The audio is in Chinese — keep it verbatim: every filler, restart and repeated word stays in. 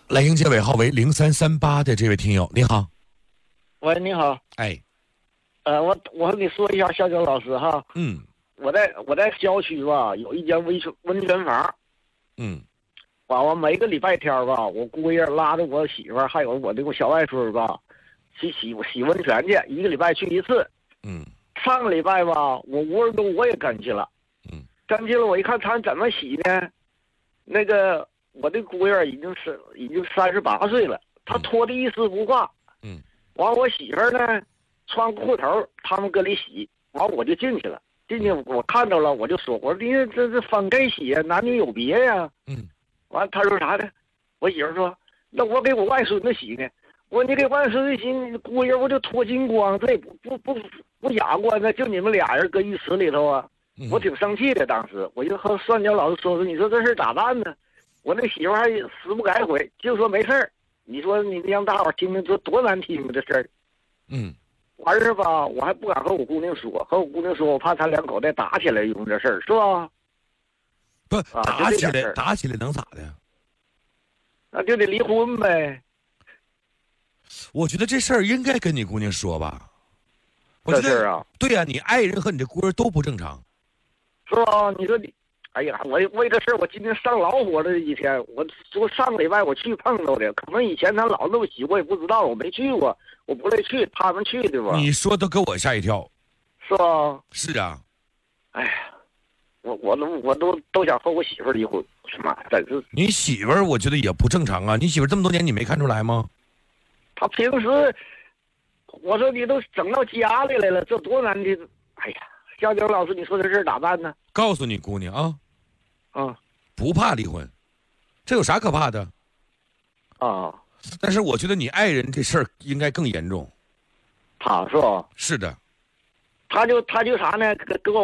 来迎接尾号为零三三八的这位听友，你好。 喂，你好。 哎， 呃，我我和你说一下，小九老师哈。 嗯。 我在我在郊区吧，有一间温泉温泉房。 嗯。 完，我每个礼拜天吧，我姑爷拉着我媳妇儿还有我这个小外孙吧，去洗洗温泉去，一个礼拜去一次。 嗯。 上个礼拜吧，我无儿中我也跟去了。 嗯。 跟去了，我一看他怎么洗呢？那个我的姑爷已经是已经三十八岁了，他脱的一丝不挂。 嗯。 完，我媳妇儿呢穿裤头，他们搁里洗。完，我就进去了。进去我看着了，我就说：“我说你这这分开洗呀，男女有别呀。” 嗯。 完，他说啥呢？我媳妇说：“那我给我外孙子洗呢。”我说：“你给外孙子洗，你姑爷不就脱精光，这也不不不不雅观呢？就你们俩人搁浴池里头啊！”我挺生气的，当时我就和蒜椒老师说说，你说这事咋办呢？我那媳妇还死不改悔，就说没事儿。你说你让大伙听听，这多难听的事儿。 嗯。 完事儿吧，我还不敢和我姑娘说，和我姑娘说，我怕他两口再打起来，用这事儿是吧？ 不啊， 打起来， 就这点事儿打起来能咋的？ 那就得离婚呗。 我觉得这事儿应该跟你姑娘说吧。我觉得这事儿啊， 对呀、你爱人和你这姑儿都不正常。 是吧？你说你，哎呀，我为这事儿，我今天上老火了。这几天，我说上个礼拜我去碰到的，可能以前他老那么洗，我也不知道，我没去过，我不会去，他们去的吧？ 你说都给我吓一跳。 是吧？ 是啊。 哎呀，我我都我都都想和我媳妇儿离婚。我说妈呀，真是！ 你媳妇儿我觉得也不正常啊！你媳妇儿这么多年你没看出来吗？ 她平时，我说你都整到家里来了，这多难的！哎呀，小九老师，你说这事儿咋办呢？ 告诉你姑娘啊， 啊不怕离婚，这有啥可怕的？ 啊， 但是我觉得你爱人这事儿应该更严重。 他是吧？ 是的。 他就他就啥呢？跟跟我